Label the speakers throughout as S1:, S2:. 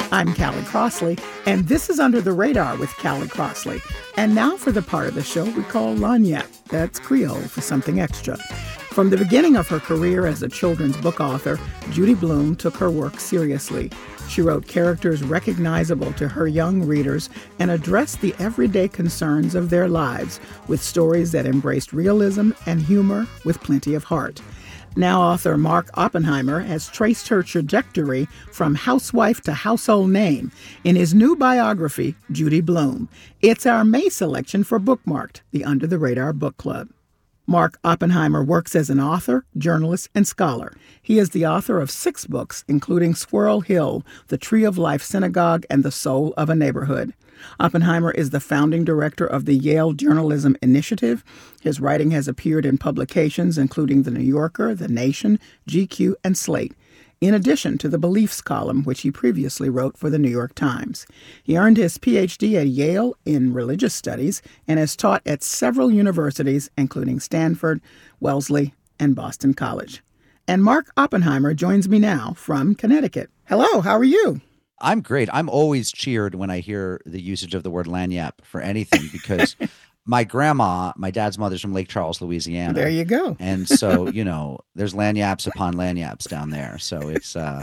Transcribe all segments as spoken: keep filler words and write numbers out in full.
S1: I'm Callie Crossley, and this is Under the Radar with Callie Crossley. And now for the part of the show we call Lagniappe. That's Creole for something extra. From the beginning of her career as a children's book author, Judy Blume took her work seriously. She wrote characters recognizable to her young readers and addressed the everyday concerns of their lives with stories that embraced realism and humor with plenty of heart. Now author Mark Oppenheimer has traced her trajectory from housewife to household name in his new biography, Judy Blume. It's our May selection for Bookmarked, the Under the Radar Book Club. Mark Oppenheimer works as an author, journalist, and scholar. He is the author of six books, including Squirrel Hill, The Tree of Life Synagogue, and The Soul of a Neighborhood. Oppenheimer is the founding director of the Yale Journalism Initiative. His writing has appeared in publications including The New Yorker, The Nation, G Q, and Slate, in addition to the Beliefs column, which he previously wrote for The New York Times. He earned his P H D at Yale in religious studies and has taught at several universities, including Stanford, Wellesley, and Boston College. And Mark Oppenheimer joins me now from Connecticut. Hello, how are you?
S2: I'm great. I'm always cheered when I hear the usage of the word lagniappe for anything because my grandma, my dad's mother's from Lake Charles, Louisiana.
S1: There you go.
S2: And so, you know, there's lagniappes upon lagniappes down there. So it's uh,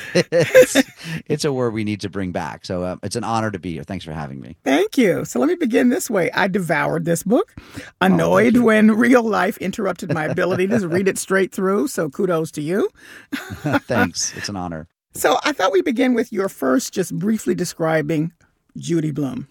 S2: it's, it's a word we need to bring back. So uh, it's an honor to be here. Thanks for having me.
S1: Thank you. So let me begin this way. I devoured this book, annoyed oh, when real life interrupted my ability to read it straight through. So kudos to you.
S2: Thanks. It's an honor.
S1: So I thought we'd begin with your first just briefly describing Judy Blume.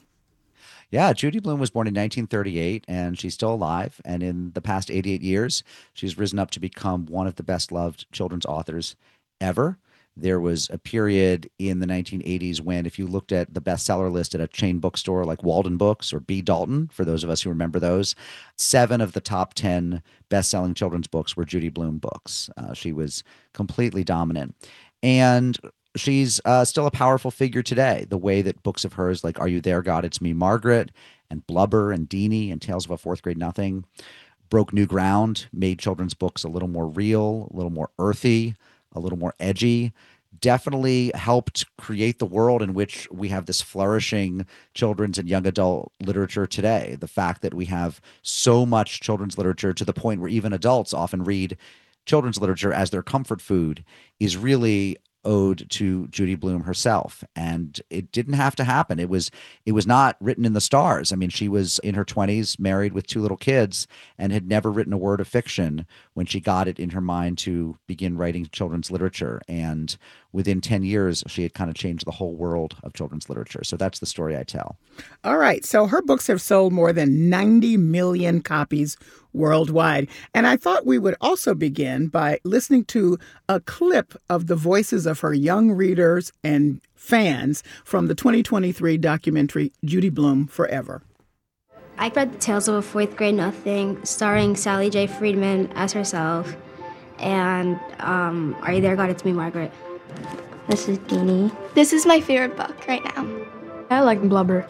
S2: Yeah, Judy Blume was born in nineteen thirty-eight, and she's still alive. And in the past eighty-eight years, she's risen up to become one of the best-loved children's authors ever. There was a period in the nineteen eighties when if you looked at the bestseller list at a chain bookstore like Walden Books or B. Dalton, for those of us who remember those, seven of the top ten best-selling children's books were Judy Blume books. Uh, she was completely dominant. And she's uh, still a powerful figure today, the way that books of hers like Are You There, God? It's Me, Margaret, and Blubber, and Deanie, and Tales of a Fourth Grade Nothing broke new ground, made children's books a little more real, a little more earthy, a little more edgy, definitely helped create the world in which we have this flourishing children's and young adult literature today. The fact that we have so much children's literature to the point where even adults often read children's literature as their comfort food is really owed to Judy Blume herself. And it didn't have to happen. It was it was not written in the stars. I mean, she was in her twenties, married with two little kids, and had never written a word of fiction when she got it in her mind to begin writing children's literature. And within ten years, she had kind of changed the whole world of children's literature. So that's the story I tell.
S1: All right. So her books have sold more than ninety million copies worldwide. And I thought we would also begin by listening to a clip of the voices of her young readers and fans from the twenty twenty-three documentary Judy Blume Forever.
S3: I read Tales of a Fourth Grade Nothing, starring Sally J. Friedman as herself, and um, Are You There, God? It's Me, Margaret. This is Deanie.
S4: This is my favorite book right now.
S5: I like Blubber.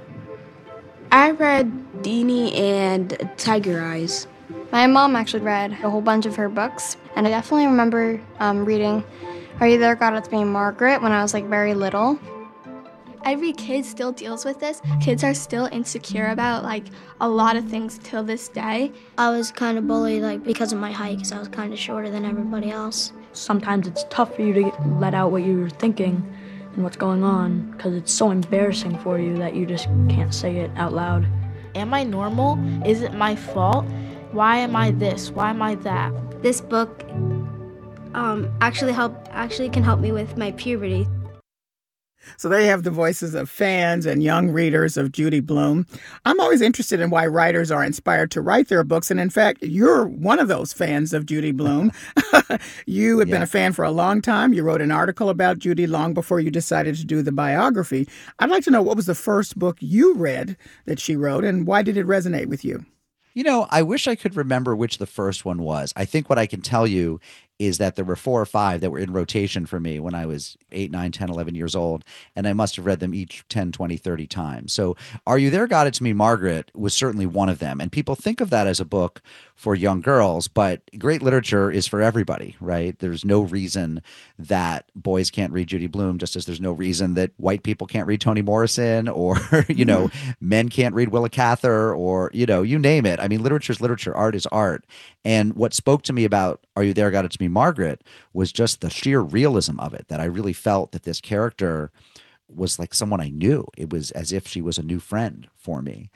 S6: I read Deanie and Tiger Eyes.
S4: My mom actually read a whole bunch of her books, and I definitely remember um, reading Are You There, God? It's Me, Margaret when I was like very little.
S7: Every kid still deals with this. Kids are still insecure about like a lot of things till this day.
S3: I was kind of bullied like because of my height, because I was kind of shorter than everybody else.
S5: Sometimes it's tough for you to let out what you're thinking and what's going on because it's so embarrassing for you that you just can't say it out loud.
S8: Am I normal? Is it my fault? Why am I this? Why am I that?
S3: This book um, actually help actually can help me with my puberty.
S1: So they have the voices of fans and young readers of Judy Blume. I'm always interested in why writers are inspired to write their books. And in fact, you're one of those fans of Judy Blume. You have yeah. been a fan for a long time. You wrote an article about Judy long before you decided to do the biography. I'd like to know what was the first book you read that she wrote and why did it resonate with you?
S2: You know, I wish I could remember which the first one was. I think what I can tell you is that there were four or five that were in rotation for me when I was eight, nine, ten, eleven years old. And I must have read them each ten, twenty, thirty times. So Are You There, God? It's Me, Margaret was certainly one of them. And people think of that as a book for young girls, but great literature is for everybody, right? There's no reason that boys can't read Judy Blume, just as there's no reason that white people can't read Toni Morrison, or, you know, mm-hmm. men can't read Willa Cather, or, you know, you name it. I mean, literature is literature, art is art. And what spoke to me about Are You There, God? It's Me, Margaret was just the sheer realism of it, that I really felt that this character was like someone I knew. It was as if she was a new friend for me.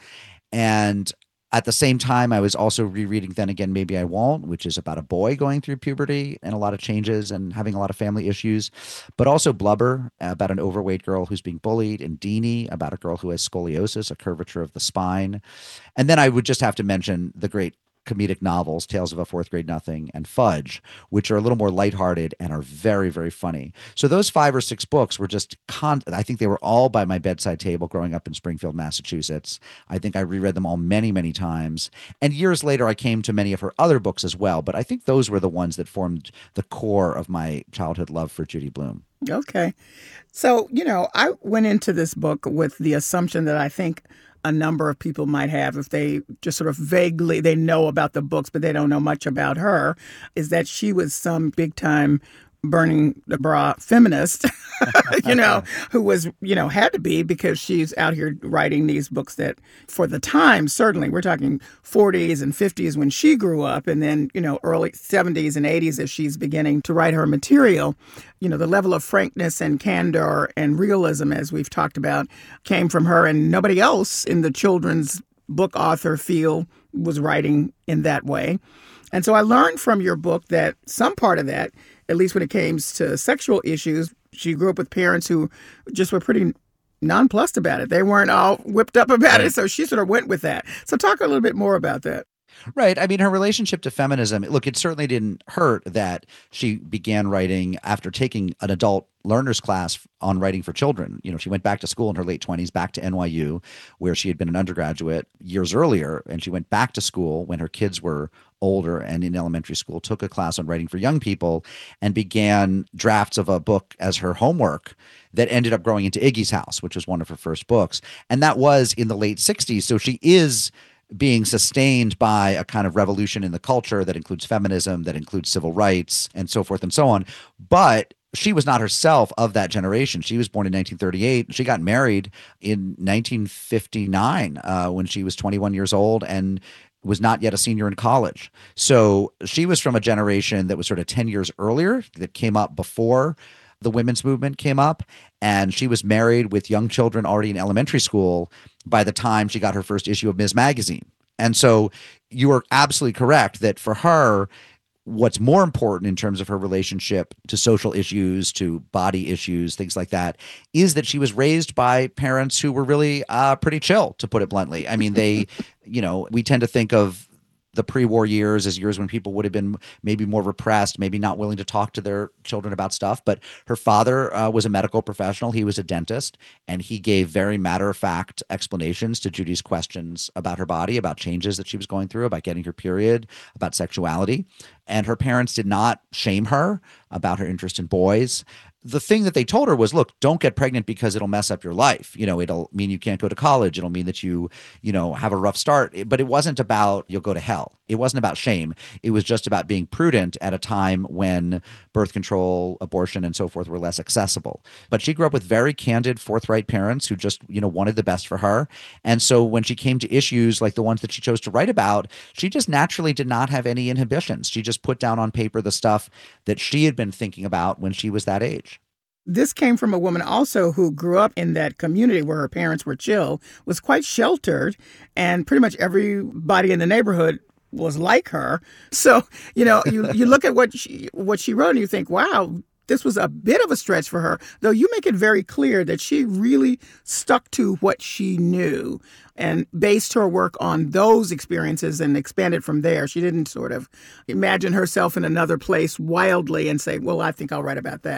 S2: And at the same time, I was also rereading Then Again, Maybe I Won't, which is about a boy going through puberty and a lot of changes and having a lot of family issues, but also Blubber, about an overweight girl who's being bullied, and Deanie, about a girl who has scoliosis, a curvature of the spine. And then I would just have to mention the great comedic novels, Tales of a Fourth Grade Nothing and Fudge, which are a little more lighthearted and are very, very funny. So those five or six books were just, con- I think they were all by my bedside table growing up in Springfield, Massachusetts. I think I reread them all many, many times. And years later, I came to many of her other books as well. But I think those were the ones that formed the core of my childhood love for Judy Blume.
S1: Okay. So, you know, I went into this book with the assumption that I think a number of people might have if they just sort of vaguely, they know about the books, but they don't know much about her, is that she was some big time burning the bra feminist, you know, who was, you know, had to be, because she's out here writing these books that for the time, certainly we're talking forties and fifties when she grew up, and then, you know, early seventies and eighties as she's beginning to write her material. You know, the level of frankness and candor and realism, as we've talked about, came from her, and nobody else in the children's book author field was writing in that way. And so I learned from your book that some part of that, at least when it came to sexual issues, she grew up with parents who just were pretty nonplussed about it. They weren't all whipped up about
S2: right.
S1: it. So she sort of went with that. So talk a little bit more about that.
S2: Right. I mean, her relationship to feminism, look, it certainly didn't hurt that she began writing after taking an adult learner's class on writing for children. You know, she went back to school in her late twenties, back to N Y U, where she had been an undergraduate years earlier. And she went back to school when her kids were older and in elementary school, took a class on writing for young people, and began drafts of a book as her homework that ended up growing into Iggy's House, which was one of her first books. And that was in the late sixties. So she is being sustained by a kind of revolution in the culture that includes feminism, that includes civil rights, and so forth and so on. But she was not herself of that generation. She was born in nineteen thirty-eight. She got married in nineteen fifty-nine uh, when she was twenty-one years old and was not yet a senior in college. So she was from a generation that was sort of ten years earlier, that came up before the women's movement came up. And she was married with young children already in elementary school by the time she got her first issue of Ms. Magazine. And so you are absolutely correct that for her, what's more important in terms of her relationship to social issues, to body issues, things like that, is that she was raised by parents who were really uh, pretty chill, to put it bluntly. I mean, they, you know, we tend to think of the pre-war years as years when people would have been maybe more repressed, maybe not willing to talk to their children about stuff. But her father uh, was a medical professional. He was a dentist, and he gave very matter-of-fact explanations to Judy's questions about her body, about changes that she was going through, about getting her period, about sexuality. And her parents did not shame her about her interest in boys. The thing that they told her was, look, don't get pregnant because it'll mess up your life. You know, it'll mean you can't go to college. It'll mean that you, you know, have a rough start. But it wasn't about you'll go to hell. It wasn't about shame. It was just about being prudent at a time when birth control, abortion, and so forth were less accessible. But she grew up with very candid, forthright parents who just, you know, wanted the best for her. And so when she came to issues like the ones that she chose to write about, she just naturally did not have any inhibitions. She just put down on paper the stuff that she had been thinking about when she was that age.
S1: This came from a woman also who grew up in that community where her parents were chill, was quite sheltered, and pretty much everybody in the neighborhood was like her. So, you know, you, you look at what she, what she wrote and you think, wow, this was a bit of a stretch for her, though you make it very clear that she really stuck to what she knew and based her work on those experiences and expanded from there. She didn't sort of imagine herself in another place wildly and say, well, I think I'll write about that.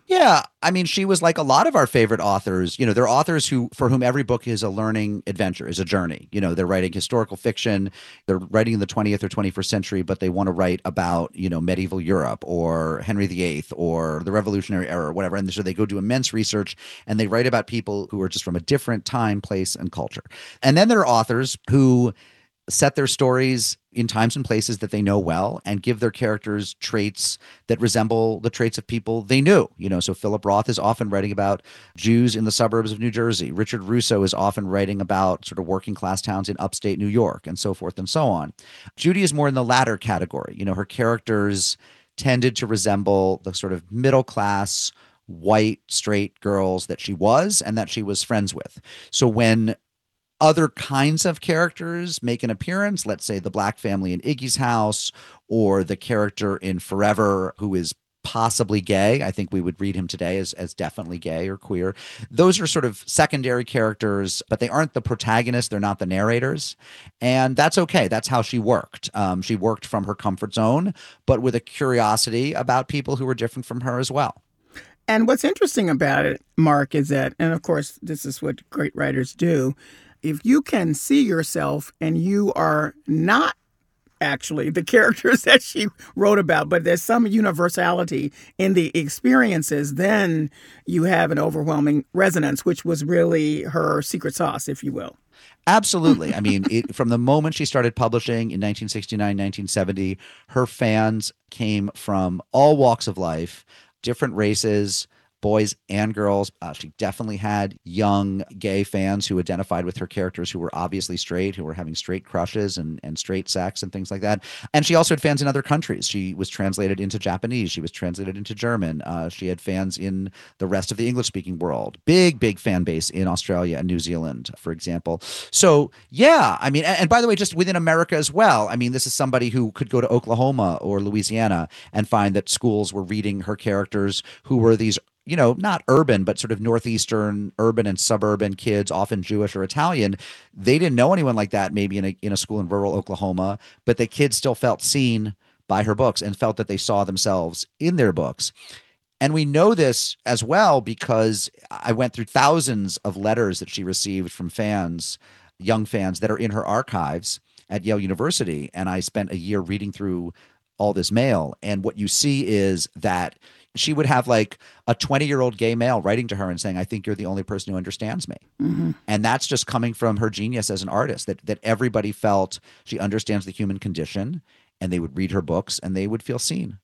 S2: Yeah, I mean, she was like a lot of our favorite authors. You know, they're authors who, for whom every book is a learning adventure, is a journey. You know, they're writing historical fiction, they're writing in the twentieth or twenty-first century, but they want to write about, you know, medieval Europe or Henry the Eighth or the Revolutionary Era or whatever. And so they go do immense research and they write about people who are just from a different time, place, and culture. And then there are authors who set their stories in times and places that they know well and give their characters traits that resemble the traits of people they knew. You know, so Philip Roth is often writing about Jews in the suburbs of New Jersey. Richard Russo is often writing about sort of working class towns in upstate New York, and so forth and so on. Judy is more in the latter category. You know, her characters tended to resemble the sort of middle class, white, straight girls that she was and that she was friends with. So when other kinds of characters make an appearance, let's say the black family in Iggy's house, or the character in Forever who is possibly gay. I think we would read him today as, as definitely gay or queer. Those are sort of secondary characters, but they aren't the protagonists. They're not the narrators. And that's okay. That's how she worked. Um, she worked from her comfort zone, but with a curiosity about people who were different from her as well.
S1: And what's interesting about it, Mark, is that, and of course, this is what great writers do, if you can see yourself and you are not actually the characters that she wrote about, but there's some universality in the experiences, then you have an overwhelming resonance, which was really her secret sauce, if you will.
S2: Absolutely. I mean, it, from the moment she started publishing in nineteen sixty-nine, nineteen seventy, her fans came from all walks of life, different races, boys and girls. Uh, she definitely had young gay fans who identified with her characters who were obviously straight, who were having straight crushes and, and straight sex and things like that. And she also had fans in other countries. She was translated into Japanese. She was translated into German. Uh, she had fans in the rest of the English-speaking world. Big, big fan base in Australia and New Zealand, for example. So, yeah, I mean, and, and by the way, just within America as well, I mean, this is somebody who could go to Oklahoma or Louisiana and find that schools were reading her characters who were these, you know, not urban, but sort of northeastern, urban and suburban kids, often Jewish or Italian. They didn't know anyone like that maybe in a in a school in rural Oklahoma, but the kids still felt seen by her books and felt that they saw themselves in their books. And we know this as well because I went through thousands of letters that she received from fans, young fans that are in her archives at Yale University. And I spent a year reading through all this mail. And what you see is that she would have like a twenty-year-old gay male writing to her and saying, I think you're the only person who understands me. Mm-hmm. And that's just coming from her genius as an artist, that that everybody felt she understands the human condition, and they would read her books and they would feel seen.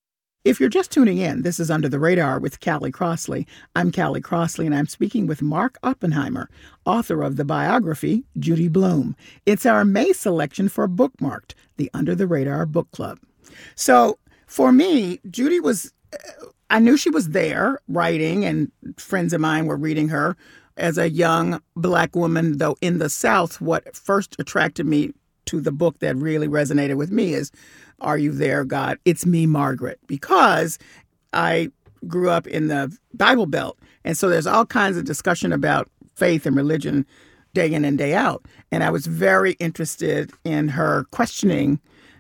S1: If you're just tuning in, this is Under the Radar with Callie Crossley. I'm Callie Crossley, and I'm speaking with Mark Oppenheimer, author of the biography, Judy Blume. It's our May selection for Bookmarked, the Under the Radar Book Club. So for me, Judy was... I knew she was there writing, and friends of mine were reading her as a young Black woman, though in the South. What first attracted me to the book that really resonated with me is Are You There, God? It's Me, Margaret, because I grew up in the Bible Belt. And so there's all kinds of discussion about faith and religion day in and day out. And I was very interested in her questioning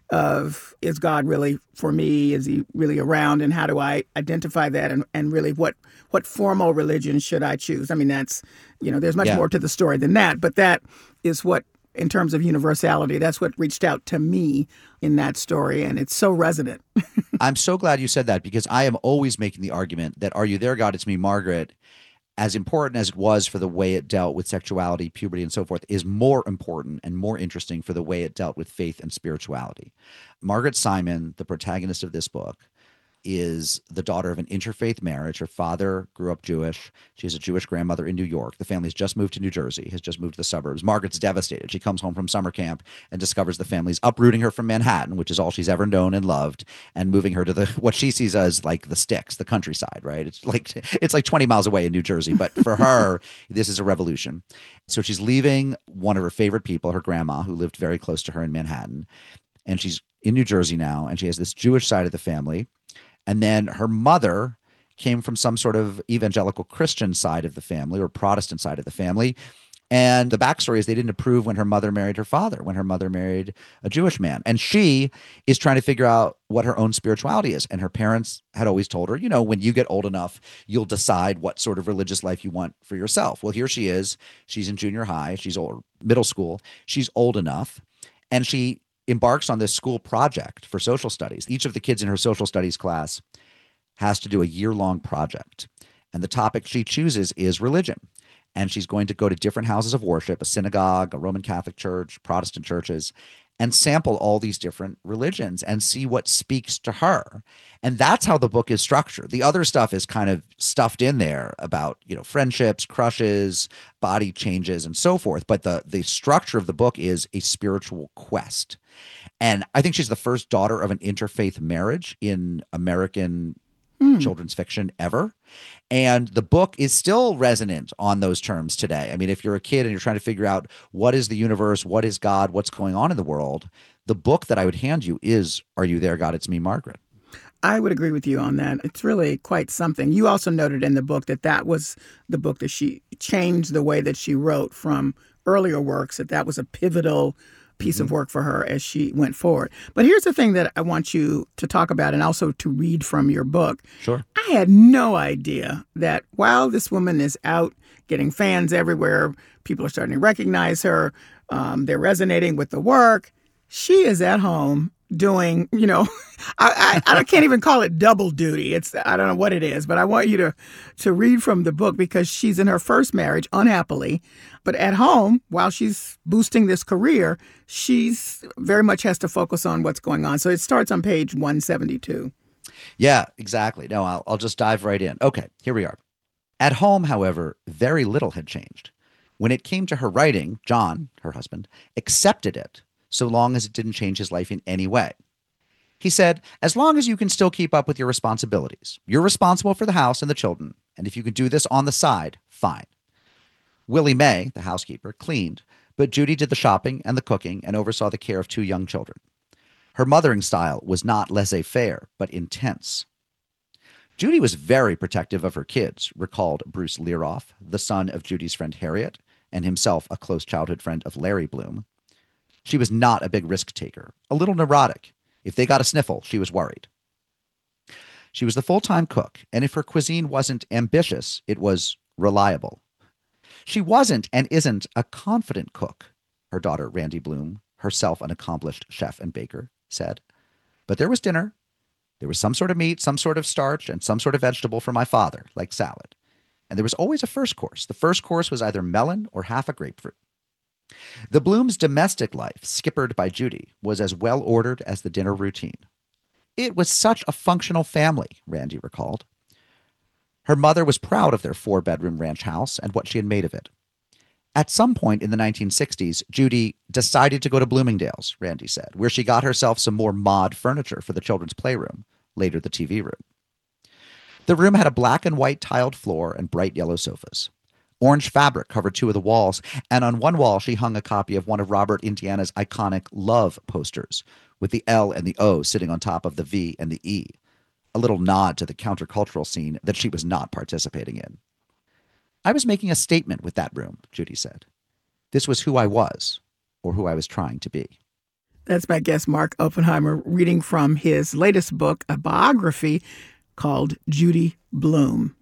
S1: of, is God really for me? Is he really around? And how do I identify that? And, and really, what what formal religion should I choose? I mean, that's, you know, there's much
S2: yeah.
S1: more to the story than that. But that is what, in terms of universality, that's what reached out to me in that story. And it's so resonant.
S2: I'm so glad you said that, because I am always making the argument that Are You There, God? It's Me, Margaret, as important as it was for the way it dealt with sexuality, puberty, and so forth, is more important and more interesting for the way it dealt with faith and spirituality. Margaret Simon, the protagonist of this book, is the daughter of an interfaith marriage. Her father grew up Jewish. She has a Jewish grandmother in New York. The family's just moved to New Jersey, has just moved to the suburbs. Margaret's devastated. She comes home from summer camp and discovers the family's uprooting her from Manhattan, which is all she's ever known and loved, and moving her to the what she sees as like the sticks, the countryside, right? It's like it's like twenty miles away in New Jersey, but for her, this is a revolution. So she's leaving one of her favorite people, her grandma, who lived very close to her in Manhattan, and she's in New Jersey now, and she has this Jewish side of the family. And then her mother came from some sort of evangelical Christian side of the family or Protestant side of the family. And the backstory is they didn't approve when her mother married her father, when her mother married a Jewish man. And she is trying to figure out what her own spirituality is. And her parents had always told her, you know, when you get old enough, you'll decide what sort of religious life you want for yourself. Well, here she is. She's in junior high. She's old, middle school. She's old enough. And she embarks on this school project for social studies. Each of the kids in her social studies class has to do a year-long project. And the topic she chooses is religion. And she's going to go to different houses of worship, a synagogue, a Roman Catholic church, Protestant churches, and sample all these different religions and see what speaks to her. And that's how the book is structured. The other stuff is kind of stuffed in there about, you know, friendships, crushes, body changes, and so forth. But the the structure of the book is a spiritual quest. And I think she's the first daughter of an interfaith marriage in American mm. children's fiction ever. And the book is still resonant on those terms today. I mean, if you're a kid and you're trying to figure out what is the universe, what is God, what's going on in the world, the book that I would hand you is Are You There, God? It's Me, Margaret.
S1: I would agree with you on that. It's really quite something. You also noted in the book that that was the book that she changed the way that she wrote from earlier works, that that was a pivotal piece mm-hmm. of work for her as she went forward. But here's the thing that I want you to talk about and also to read from your book.
S2: Sure.
S1: I had no idea that while this woman is out getting fans everywhere, people are starting to recognize her, um, they're resonating with the work, she is at home doing, you know, I, I, I can't even call it double duty. It's, I don't know what it is, but I want you to, to read from the book because she's in her first marriage, unhappily, but at home, while she's boosting this career, she's very much has to focus on what's going on. So it starts on page one seventy-two.
S2: Yeah, exactly. No, I'll, I'll just dive right in. Okay, here we are. At home, however, very little had changed. When it came to her writing, John, her husband, accepted it, so long as it didn't change his life in any way. He said, as long as you can still keep up with your responsibilities, you're responsible for the house and the children, and if you can do this on the side, fine. Willie Mae, the housekeeper, cleaned, but Judy did the shopping and the cooking and oversaw the care of two young children. Her mothering style was not laissez-faire, but intense. Judy was very protective of her kids, recalled Bruce Learoff, the son of Judy's friend Harriet, and himself a close childhood friend of Larry Bloom. She was not a big risk taker, a little neurotic. If they got a sniffle, she was worried. She was the full-time cook, and if her cuisine wasn't ambitious, it was reliable. She wasn't and isn't a confident cook, her daughter Randy Bloom, herself an accomplished chef and baker, said. But there was dinner. There was some sort of meat, some sort of starch, and some sort of vegetable for my father, like salad. And there was always a first course. The first course was either melon or half a grapefruit. The Blooms' domestic life, skippered by Judy, was as well ordered as the dinner routine. It was such a functional family, Randy recalled. Her mother was proud of their four-bedroom ranch house and what she had made of it. At some point in the nineteen sixties, Judy decided to go to Bloomingdale's, Randy said, where she got herself some more mod furniture for the children's playroom, later the T V room. The room had a black and white tiled floor and bright yellow sofas. Orange fabric covered two of the walls, and on one wall she hung a copy of one of Robert Indiana's iconic Love posters, with the L and the O sitting on top of the V and the E, a little nod to the countercultural scene that she was not participating in. I was making a statement with that room, Judy said. This was who I was, or who I was trying to be.
S1: That's my guest, Mark Oppenheimer, reading from his latest book, a biography called Judy Bloom.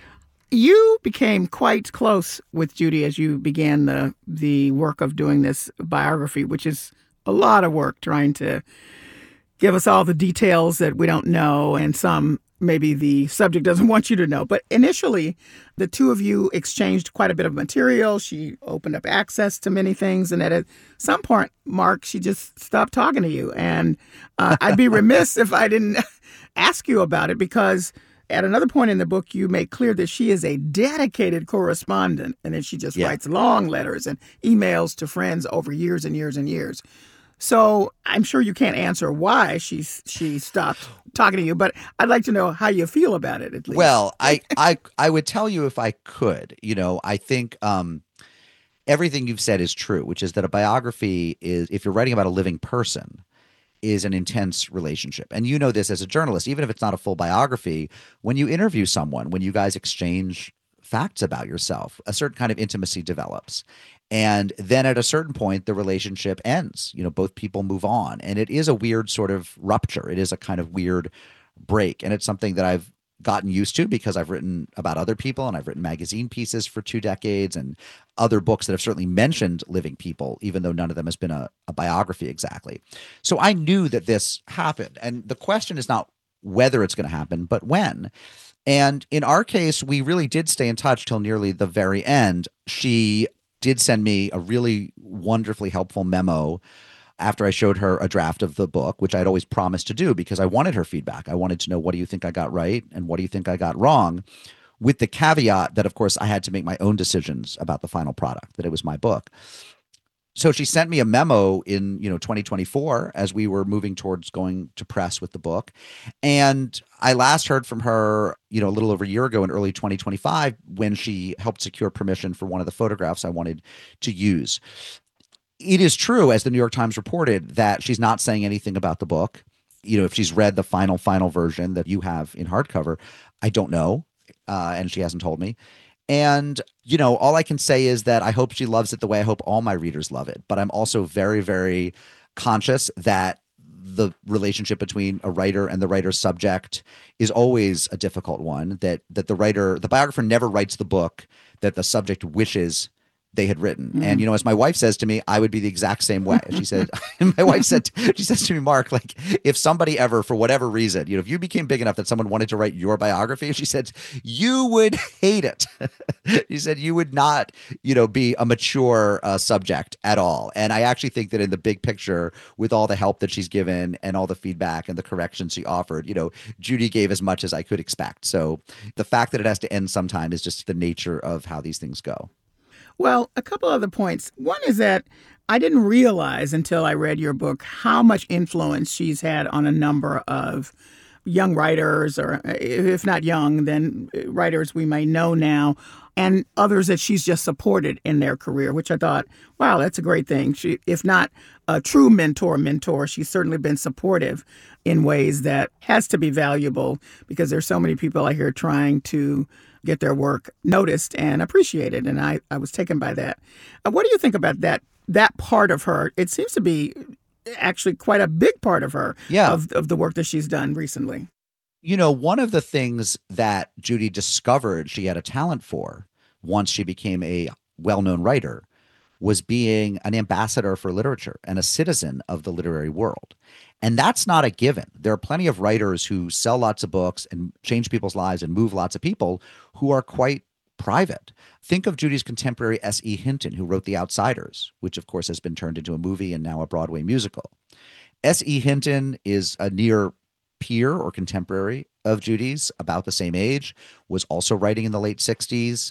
S1: You became quite close with Judy as you began the the work of doing this biography, which is a lot of work trying to give us all the details that we don't know and some maybe the subject doesn't want you to know. But initially, the two of you exchanged quite a bit of material. She opened up access to many things. And at some point, Mark, she just stopped talking to you. And uh, I'd be remiss if I didn't ask you about it, because at another point in the book, you make clear that she is a dedicated correspondent and that she just yeah. writes long letters and emails to friends over years and years and years. So I'm sure you can't answer why she she stopped talking to you, but I'd like to know how you feel about it, at least.
S2: Well, I I, I would tell you if I could. You know, I think um, everything you've said is true, which is that a biography is, if you're writing about a living person, is an intense relationship. And you know this as a journalist, even if it's not a full biography, when you interview someone, when you guys exchange facts about yourself, a certain kind of intimacy develops. And then at a certain point, the relationship ends. You know, both people move on. And it is a weird sort of rupture. It is a kind of weird break. And it's something that I've gotten used to because I've written about other people and I've written magazine pieces for two decades and other books that have certainly mentioned living people, even though none of them has been a, a biography exactly. So I knew that this happened. And the question is not whether it's going to happen, but when. And in our case, we really did stay in touch till nearly the very end. She did send me a really wonderfully helpful memo after I showed her a draft of the book, which I'd always promised to do because I wanted her feedback. I wanted to know, what do you think I got right and what do you think I got wrong? With the caveat that, of course, I had to make my own decisions about the final product, that it was my book. So she sent me a memo in, you know, twenty twenty-four as we were moving towards going to press with the book. And I last heard from her, you know, a little over a year ago in early twenty twenty-five when she helped secure permission for one of the photographs I wanted to use. It is true, as the New York Times reported, that she's not saying anything about the book. You know, if she's read the final, final version that you have in hardcover, I don't know. Uh, and she hasn't told me. And, you know, all I can say is that I hope she loves it the way I hope all my readers love it. But I'm also very, very conscious that the relationship between a writer and the writer's subject is always a difficult one, that that the writer, the biographer never writes the book that the subject wishes they had written. Mm. And, you know, as my wife says to me, I would be the exact same way. She said, my wife said, she says to me, Mark, like, if somebody ever, for whatever reason, you know, if you became big enough that someone wanted to write your biography, she said, you would hate it. She said, you would not, you know, be a mature uh, subject at all. And I actually think that in the big picture, with all the help that she's given and all the feedback and the corrections she offered, you know, Judy gave as much as I could expect. So the fact that it has to end sometime is just the nature of how these things go.
S1: Well, a couple other points. One is that I didn't realize until I read your book how much influence she's had on a number of young writers, or if not young, then writers we may know now, and others that she's just supported in their career, which I thought, wow, that's a great thing. She, if not a true mentor, mentor, she's certainly been supportive in ways that has to be valuable because there's so many people I hear trying to get their work noticed and appreciated. And I, I was taken by that. Uh, what do you think about that that part of her? It seems to be actually quite a big part of her,
S2: yeah.
S1: of, of the work that she's done recently.
S2: You know, one of the things that Judy discovered she had a talent for once she became a well-known writer was being an ambassador for literature and a citizen of the literary world. And that's not a given. There are plenty of writers who sell lots of books and change people's lives and move lots of people who are quite private. Think of Judy's contemporary S E Hinton, who wrote The Outsiders, which of course has been turned into a movie and now a Broadway musical. S E Hinton is a near peer or contemporary of Judy's, about the same age, was also writing in the late sixties.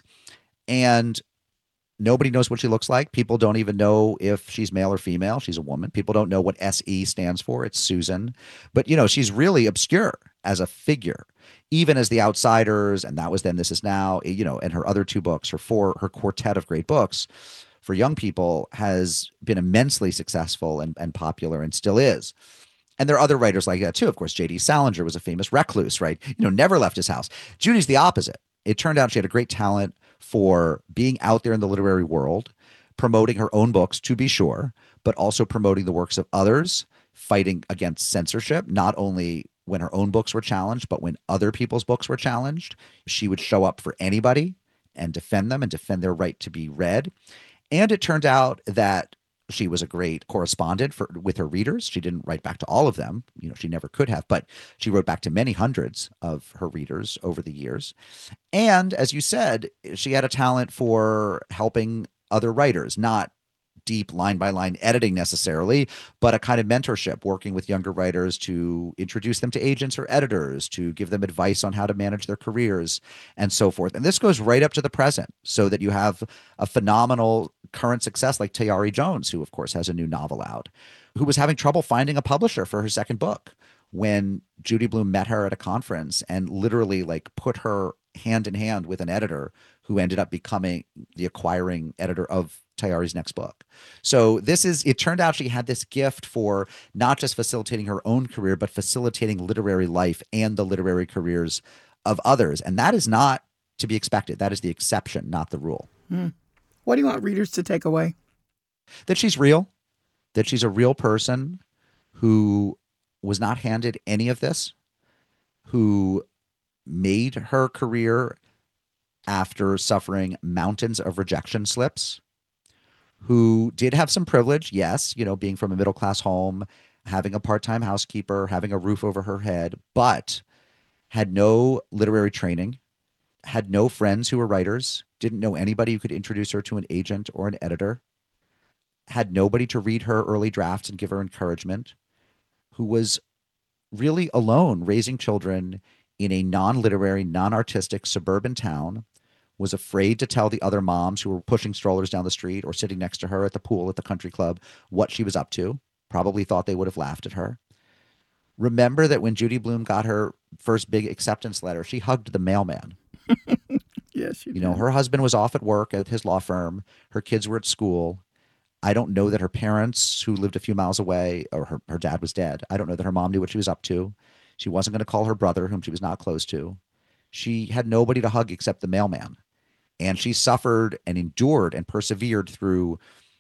S2: And nobody knows what she looks like. People don't even know if she's male or female. She's a woman. People don't know what S E stands for. It's Susan. But, you know, she's really obscure as a figure, even as The Outsiders, and that was then, This Is Now, you know, and her other two books, her four, her quartet of great books for young people has been immensely successful and, and popular and still is. And there are other writers like that too. Of course, J D Salinger was a famous recluse, right? You know, never left his house. Judy's the opposite. It turned out she had a great talent for being out there in the literary world, promoting her own books, to be sure, but also promoting the works of others, fighting against censorship, not only when her own books were challenged, but when other people's books were challenged. She would show up for anybody and defend them and defend their right to be read. And it turned out that she was a great correspondent for with her readers. She didn't write back to all of them. You know, she never could have, but she wrote back to many hundreds of her readers over the years. And as you said, she had a talent for helping other writers, not deep line by line editing necessarily, but a kind of mentorship, working with younger writers to introduce them to agents or editors, to give them advice on how to manage their careers and so forth. And this goes right up to the present, so that you have a phenomenal current success like Tayari Jones, who of course has a new novel out, who was having trouble finding a publisher for her second book when Judy Blume met her at a conference and literally like put her hand in hand with an editor who ended up becoming the acquiring editor of Tayari's next book. So this is, it turned out she had this gift for not just facilitating her own career, but facilitating literary life and the literary careers of others. And that is not to be expected. That is the exception, not the rule.
S1: Mm. What do you want readers to take away?
S2: That she's real, that she's a real person who was not handed any of this, who made her career after suffering mountains of rejection slips, who did have some privilege, yes, you know, being from a middle-class home, having a part-time housekeeper, having a roof over her head, but had no literary training, had no friends who were writers, didn't know anybody who could introduce her to an agent or an editor, had nobody to read her early drafts and give her encouragement, who was really alone raising children in a non-literary, non-artistic suburban town, was afraid to tell the other moms who were pushing strollers down the street or sitting next to her at the pool at the country club what she was up to, probably thought they would have laughed at her. Remember that when Judy Blume got her first big acceptance letter, she hugged the mailman.
S1: Yes, she
S2: You know, her husband was off at work at his law firm. Her kids were at school. I don't know that her parents, who lived a few miles away, or her, her dad was dead. I don't know that her mom knew what she was up to. She wasn't going to call her brother, whom she was not close to. She had nobody to hug except the mailman. And she suffered and endured and persevered through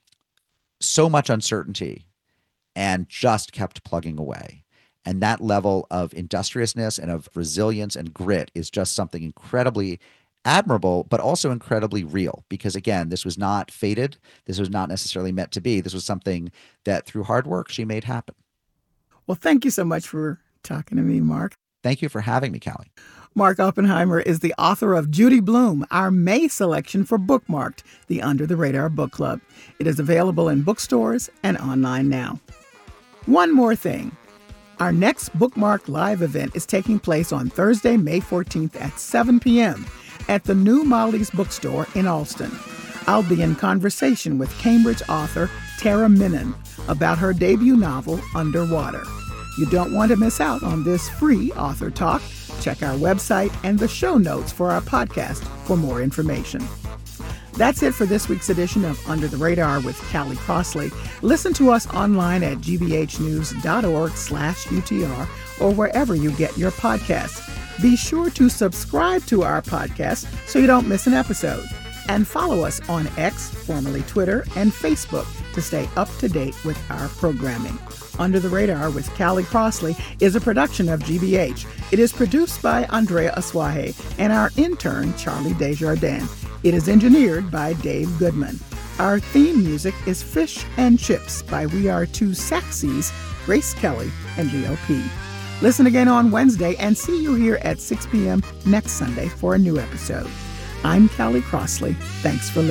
S2: so much uncertainty and just kept plugging away. And that level of industriousness and of resilience and grit is just something incredibly admirable, but also incredibly real. Because again, this was not fated. This was not necessarily meant to be. This was something that through hard work she made happen.
S1: Well, thank you so much for talking to me, Mark.
S2: Thank you for having me, Callie.
S1: Mark Oppenheimer is the author of Judy Blume, our May selection for Bookmarked, the Under the Radar Book Club. It is available in bookstores and online now. One more thing. Our next Bookmarked live event is taking place on Thursday, May fourteenth at seven p.m. at the New Molly's Bookstore in Alston. I'll be in conversation with Cambridge author Tara Minen about her debut novel, Underwater. You don't want to miss out on this free author talk. Check our website and the show notes for our podcast for more information. That's it for this week's edition of Under the Radar with Callie Crossley. Listen to us online at g b h news dot org slash U T R or wherever you get your podcasts. Be sure to subscribe to our podcast so you don't miss an episode. And follow us on X, formerly Twitter, and Facebook to stay up to date with our programming. Under the Radar with Callie Crossley is a production of G B H. It is produced by Andrea Aswahe and our intern, Charlie Desjardins. It is engineered by Dave Goodman. Our theme music is Fish and Chips by We Are Two Saxies, Grace Kelly and Leo P. Listen again on Wednesday and see you here at six p.m. next Sunday for a new episode. I'm Callie Crossley. Thanks for listening.